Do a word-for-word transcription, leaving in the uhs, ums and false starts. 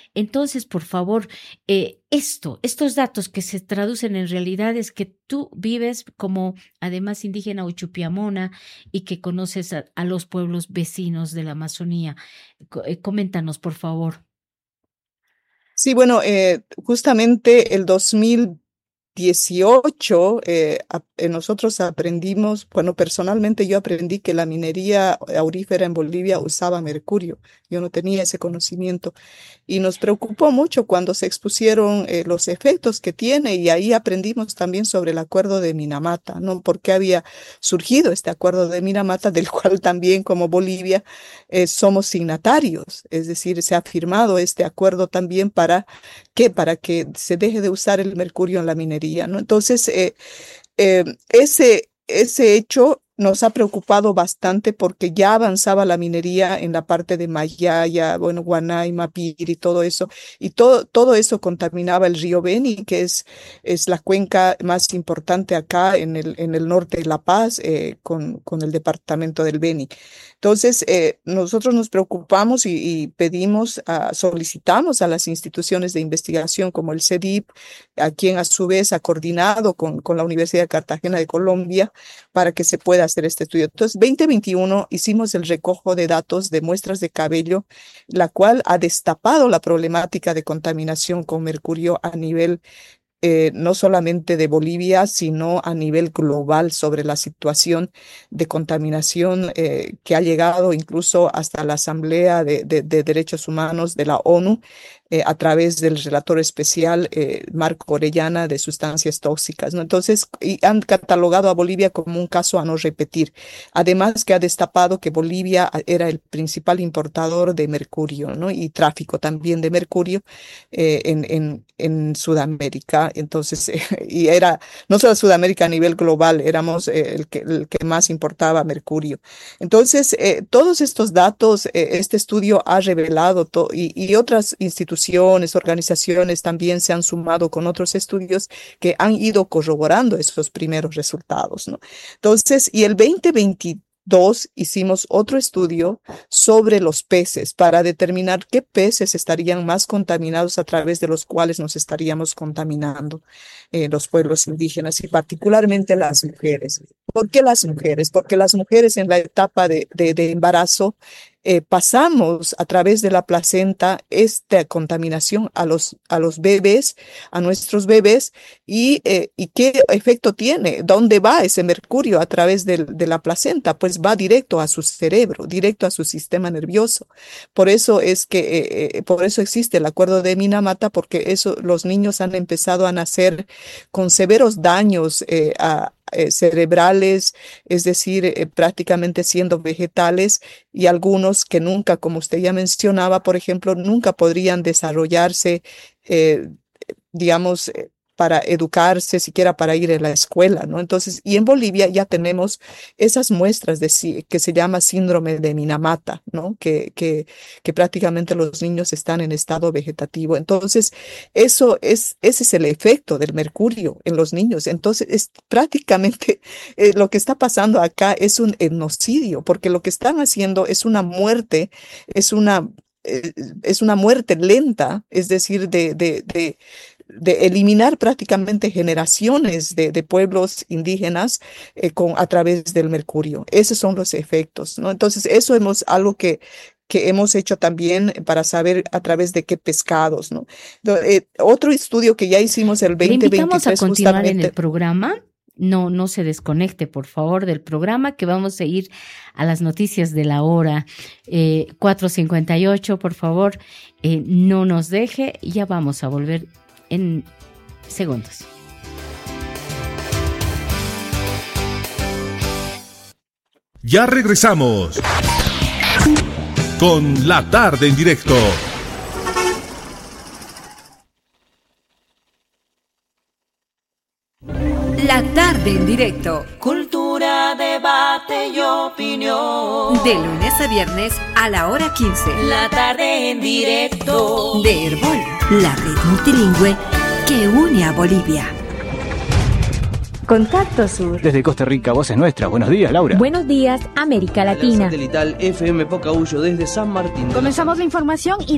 Entonces, por favor, eh, esto, estos datos que se traducen en realidades que tú vives como además indígena Uchupiamona y que conoces a, a los pueblos vecinos de la Amazonía. Co- eh, coméntanos, por favor. Sí, bueno, eh, justamente el dos mil dieciocho eh, ap- eh, nosotros aprendimos, bueno, personalmente yo aprendí que la minería aurífera en Bolivia usaba mercurio. Yo no tenía ese conocimiento y nos preocupó mucho cuando se expusieron eh, los efectos que tiene y ahí aprendimos también sobre el acuerdo de Minamata, ¿no? Porque había surgido este acuerdo de Minamata, del cual también como Bolivia eh, somos signatarios, es decir, se ha firmado este acuerdo también para que para que se deje de usar el mercurio en la minería, ¿no? Entonces, eh, eh, ese, ese hecho nos ha preocupado bastante porque ya avanzaba la minería en la parte de Mayaya, bueno, Guanay, Mapiri, todo eso, y todo, todo eso contaminaba el río Beni, que es, es la cuenca más importante acá en el, en el norte de La Paz, eh, con, con el departamento del Beni. Entonces, eh, nosotros nos preocupamos y, y pedimos, ah, solicitamos a las instituciones de investigación como el CEDIP, a quien a su vez ha coordinado con, con la Universidad de Cartagena de Colombia, para que se pueda hacer este estudio. Entonces, veinte veintiuno hicimos el recojo de datos de muestras de cabello, la cual ha destapado la problemática de contaminación con mercurio a nivel eh, no solamente de Bolivia, sino a nivel global sobre la situación de contaminación eh, que ha llegado incluso hasta la Asamblea de, de- de Derechos Humanos de la ONU eh, a través del relator especial eh, Marco Orellana de sustancias tóxicas, ¿no? Entonces, y han catalogado a Bolivia como un caso a no repetir. Además que ha destapado que Bolivia era el principal importador de mercurio, ¿no? Y tráfico también de mercurio eh, en, en, en Sudamérica. Entonces, eh, y era no solo Sudamérica a nivel global, éramos eh, el que, el que más importaba mercurio. Entonces, eh, todos estos datos, eh, este estudio ha revelado to- y, y otras instituciones, organizaciones también se han sumado con otros estudios que han ido corroborando esos primeros resultados, ¿no? Entonces, y el veinte veintidós hicimos otro estudio sobre los peces para determinar qué peces estarían más contaminados a través de los cuales nos estaríamos contaminando eh, los pueblos indígenas y particularmente las mujeres. ¿Por qué las mujeres? Porque las mujeres en la etapa de, de, de embarazo eh, pasamos a través de la placenta esta contaminación a los, a los bebés, a nuestros bebés, y, eh, y qué efecto tiene, dónde va ese mercurio a través del- de la placenta, pues va directo a su cerebro, directo a su sistema nervioso. Por eso es que, eh, eh, por eso existe el acuerdo de Minamata, porque eso, los niños han empezado a nacer con severos daños eh, a- eh, cerebrales, es decir, eh, prácticamente siendo vegetales, y algunos que nunca, como usted ya mencionaba, por ejemplo, nunca podrían desarrollarse, eh, digamos, eh, para educarse, siquiera para ir a la escuela, ¿no? Entonces, y en Bolivia ya tenemos esas muestras de sí- que se llama síndrome de Minamata, ¿no? Que, que, que prácticamente los niños están en estado vegetativo. Entonces, eso es, ese es el efecto del mercurio en los niños. Entonces, es prácticamente eh, lo que está pasando acá es un etnocidio, porque lo que están haciendo es una muerte, es una eh, es una muerte lenta, es decir, de, de, de, de eliminar prácticamente generaciones de, de pueblos indígenas eh, con, a través del mercurio. Esos son los efectos, ¿no? Entonces, eso hemos algo que, que hemos hecho también para saber a través de qué pescados, ¿no? Do- eh, otro estudio que ya hicimos el Le invitamos a dos mil veintitrés continuar en el justamente. programa. No, no se desconecte, por favor, del programa, que vamos a ir a las noticias de la hora. Eh, cuatro cincuenta y ocho, por favor, eh, no nos deje. Ya vamos a volver en segundos. Ya regresamos con La Tarde en Directo. La tarde en directo. Cultura, debate y opinión. De lunes a viernes a la hora quince. La tarde en directo. De Herbol, la red multilingüe que une a Bolivia. Contacto Sur. Desde Costa Rica, voz es nuestra. Buenos días, Laura. Buenos días, América Latina. Satelital F M Pocahuyo desde San Martín. Comenzamos la información y